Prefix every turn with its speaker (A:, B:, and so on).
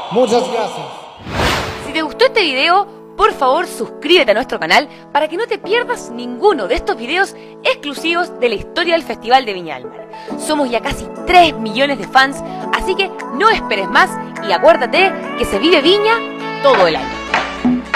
A: Muchas gracias.
B: Si te gustó este video, por favor suscríbete a nuestro canal para que no te pierdas ninguno de estos videos exclusivos de la historia del Festival de Viña del Mar. Somos ya casi 3 millones de fans, así que no esperes más y acuérdate que se vive Viña todo el año.